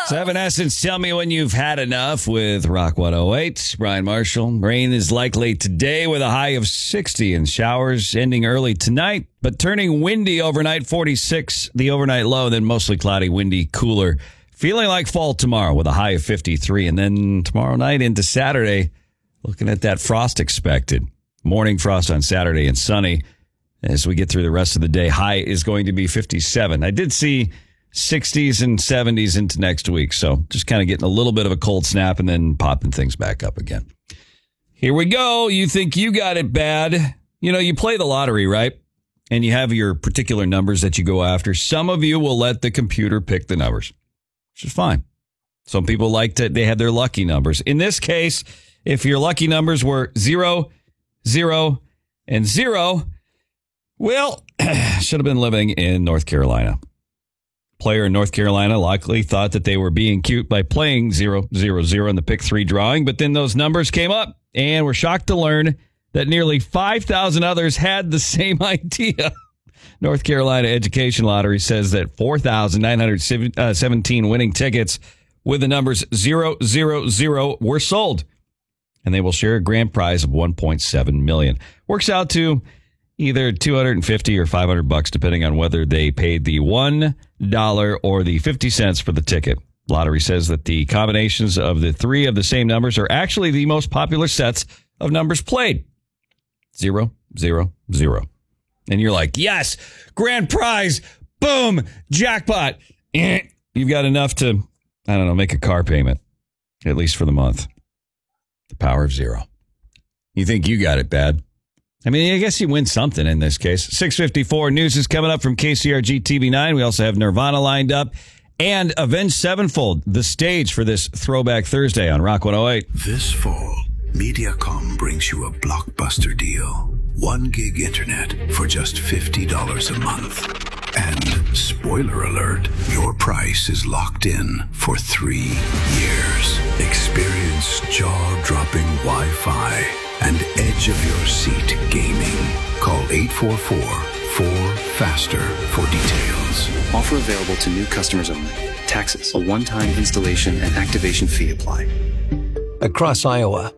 Seven Essence, tell me when you've had enough with Rock 108. Brian Marshall. Rain is likely today with a high of 60 and showers ending early tonight, but turning windy overnight, 46, the overnight low, then mostly cloudy, windy, cooler. Feeling like fall tomorrow with a high of 53. And then tomorrow night into Saturday, looking at that frost expected. Morning frost on Saturday and sunny. As we get through the rest of the day, high is going to be 57. I did see 60s and 70s into next week. So just kind of getting a little bit of a cold snap and then popping things back up again. Here we go. You think you got it bad. You know, you play the lottery, right? And you have your particular numbers that you go after. Some of you will let the computer pick the numbers, which is fine. Some people they have their lucky numbers. In this case, if your lucky numbers were 0, 0, and 0, well, should have been living in North Carolina. Player in North Carolina likely thought that they were being cute by playing 0, 0, 0 in the pick 3 drawing, but then those numbers came up and were shocked to learn that nearly 5,000 others had the same idea. North Carolina Education Lottery says that 4,917 winning tickets with the numbers 0, 0, 0 were sold, and they will share a grand prize of $1.7 million. Works out to either $250 or $500, depending on whether they paid the $1 or the 50 cents for the ticket. Lottery says that the combinations of the three of the same numbers are actually the most popular sets of numbers played. 0, 0, 0. And you're like, yes, grand prize, boom, jackpot. You've got enough to, make a car payment, at least for the month. The power of zero. You think you got it bad. I mean, I guess you win something in this case. 6:54 news is coming up from KCRG TV9. We also have Nirvana lined up and Avenged Sevenfold, the stage for this Throwback Thursday on Rock 108. This fall, Mediacom brings you a blockbuster deal. 1 gig internet for just $50 a month. And spoiler alert, your price is locked in for 3 years. Experience jaw-dropping Wi-Fi and edge-of-your-seat gaming. Call 844-4FASTER for details. Offer available to new customers only. Taxes, a one-time installation and activation fee apply. Across Iowa,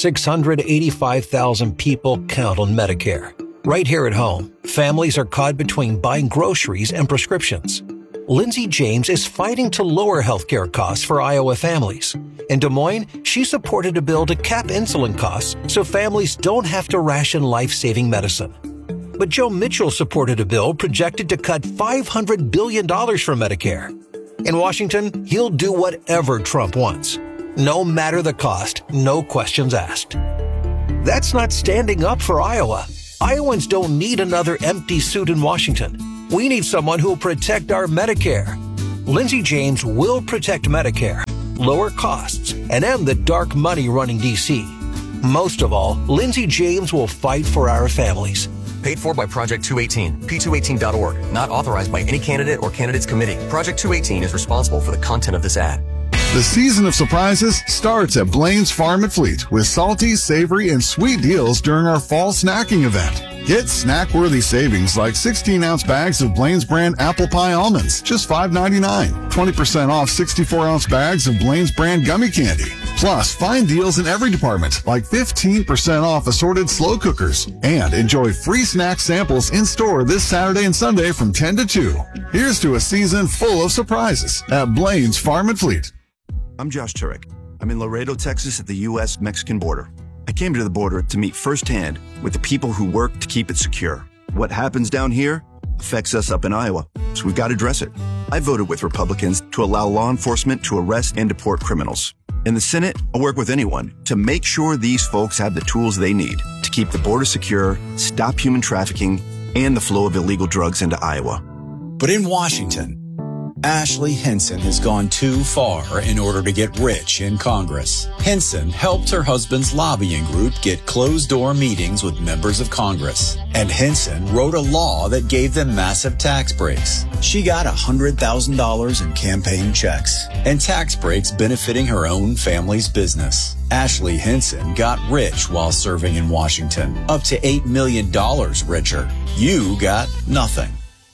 685,000 people count on Medicare. Right here at home, families are caught between buying groceries and prescriptions. Lindsay James is fighting to lower healthcare costs for Iowa families. In Des Moines, she supported a bill to cap insulin costs so families don't have to ration life-saving medicine. But Joe Mitchell supported a bill projected to cut $500 billion from Medicare. In Washington, he'll do whatever Trump wants. No matter the cost, no questions asked. That's not standing up for Iowa. Iowans don't need another empty suit in Washington. We need someone who will protect our Medicare. Lindsay James will protect Medicare, lower costs, and end the dark money running D.C. Most of all, Lindsay James will fight for our families. Paid for by Project 218, p218.org. Not authorized by any candidate or candidates committee. Project 218 is responsible for the content of this ad. The season of surprises starts at Blaine's Farm and Fleet with salty, savory, and sweet deals during our fall snacking event. Get snack-worthy savings like 16-ounce bags of Blaine's brand apple pie almonds, just $5.99. 20% off 64-ounce bags of Blaine's brand gummy candy. Plus, find deals in every department, like 15% off assorted slow cookers. And enjoy free snack samples in-store this Saturday and Sunday from 10 to 2. Here's to a season full of surprises at Blaine's Farm and Fleet. I'm Josh Turek. I'm in Laredo, Texas at the U.S.-Mexican border. I came to the border to meet firsthand with the people who work to keep it secure. What happens down here affects us up in Iowa, so we've got to address it. I voted with Republicans to allow law enforcement to arrest and deport criminals. In the Senate, I'll work with anyone to make sure these folks have the tools they need to keep the border secure, stop human trafficking, and the flow of illegal drugs into Iowa. But in Washington, Ashley Hinson has gone too far in order to get rich in Congress. Hinson helped her husband's lobbying group get closed-door meetings with members of Congress. And Hinson wrote a law that gave them massive tax breaks. She got $100,000 in campaign checks and tax breaks benefiting her own family's business. Ashley Hinson got rich while serving in Washington, up to $8 million richer. You got nothing.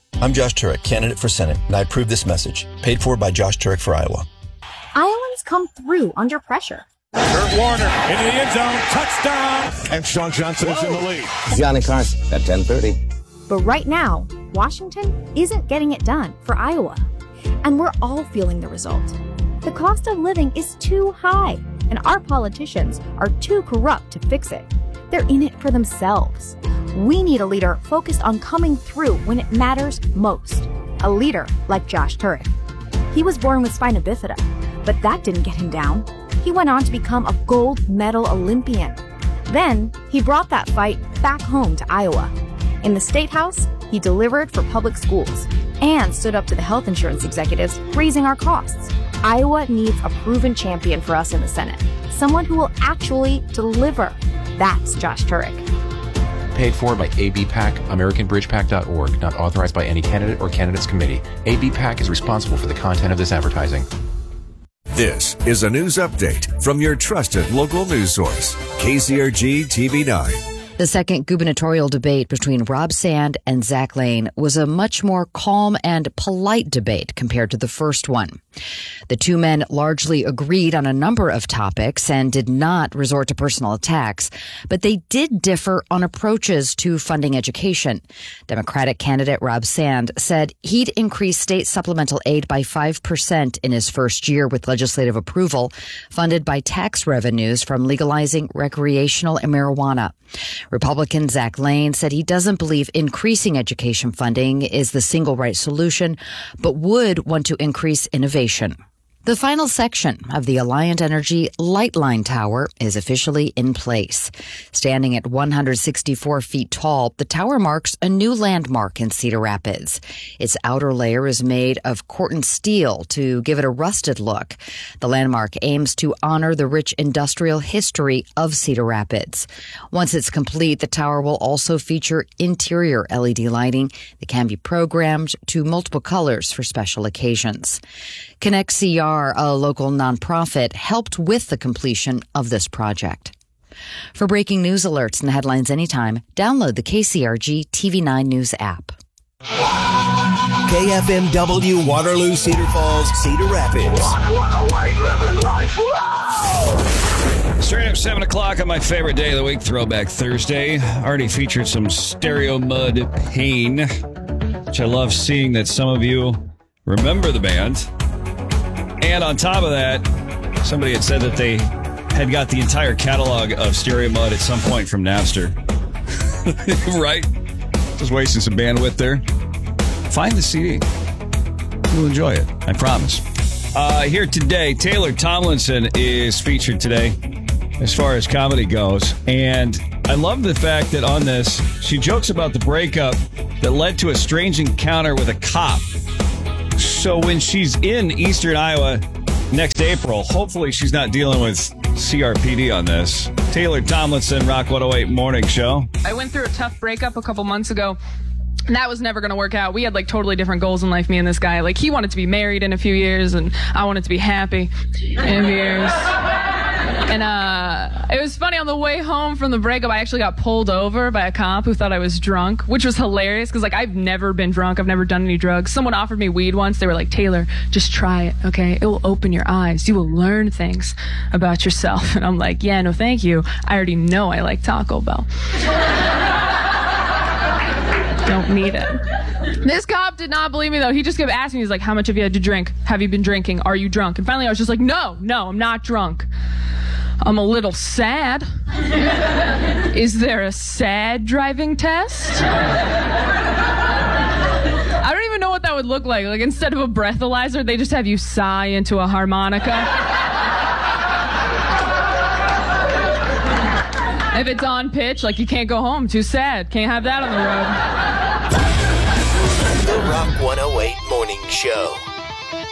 I'm Josh Turek, candidate for Senate, and I approve this message, paid for by Josh Turek for Iowa. Iowans come through under pressure. Kurt Warner into the end zone, touchdown, and Sean Johnson is in the lead. Johnny Carson at 10:30. But right now, Washington isn't getting it done for Iowa. And we're all feeling the result. The cost of living is too high, and our politicians are too corrupt to fix it. They're in it for themselves. We need a leader focused on coming through when it matters most. A leader like Josh Turek. He was born with spina bifida, but that didn't get him down. He went on to become a gold medal Olympian. Then, he brought that fight back home to Iowa. In the State House, he delivered for public schools and stood up to the health insurance executives, raising our costs. Iowa needs a proven champion for us in the Senate. Someone who will actually deliver. That's Josh Turek. Paid for by ABPAC, AmericanBridgePAC.org, not authorized by any candidate or candidates committee. ABPAC is responsible for the content of this advertising. This is a news update from your trusted local news source, KCRG TV9. The second gubernatorial debate between Rob Sand and Zach Lane was a much more calm and polite debate compared to the first one. The two men largely agreed on a number of topics and did not resort to personal attacks, but they did differ on approaches to funding education. Democratic candidate Rob Sand said he'd increase state supplemental aid by 5% in his first year with legislative approval, funded by tax revenues from legalizing recreational marijuana. Republican Zach Lane said he doesn't believe increasing education funding is the single right solution, but would want to increase innovation. The final section of the Alliant Energy Lightline Tower is officially in place. Standing at 164 feet tall, the tower marks a new landmark in Cedar Rapids. Its outer layer is made of Corten steel to give it a rusted look. The landmark aims to honor the rich industrial history of Cedar Rapids. Once it's complete, the tower will also feature interior LED lighting that can be programmed to multiple colors for special occasions. Connect CR, a local nonprofit, helped with the completion of this project. For breaking news alerts and headlines anytime, download the KCRG TV9 News app. KFMW Waterloo, Cedar Falls, Cedar Rapids. Straight up 7 o'clock on my favorite day of the week, Throwback Thursday. Already featured some Stereo Mud Pain, which I love seeing that some of you remember the band. And on top of that, somebody had said that they had got the entire catalog of Stereo Mud at some point from Napster. Right? Just wasting some bandwidth there. Find the CD. You'll enjoy it. I promise. Here today, Taylor Tomlinson is featured today as far as comedy goes. And I love the fact that on this, she jokes about the breakup that led to a strange encounter with a cop. So when she's in Eastern Iowa next April, hopefully she's not dealing with CRPD on this. Taylor Tomlinson, Rock 108 Morning Show. I went through a tough breakup a couple months ago, and that was never going to work out. We had totally different goals in life, me and this guy. He wanted to be married in a few years, and I wanted to be happy in a few years. And it was funny, on the way home from the breakup, I actually got pulled over by a cop who thought I was drunk, which was hilarious because I've never been drunk. I've never done any drugs. Someone offered me weed once. They were like, Taylor, just try it, okay? It will open your eyes. You will learn things about yourself. And I'm like, yeah, no, thank you. I already know I like Taco Bell. Don't need it. This cop did not believe me, though. He just kept asking me. He's like, how much have you had to drink? Have you been drinking? Are you drunk? And finally, I was just like, no, I'm not drunk. I'm a little sad. Is there a sad driving test? I don't even know what that would look like. Instead of a breathalyzer, they just have you sigh into a harmonica. If it's on pitch, you can't go home. Too sad. Can't have that on the road. The Rock 108 Morning Show.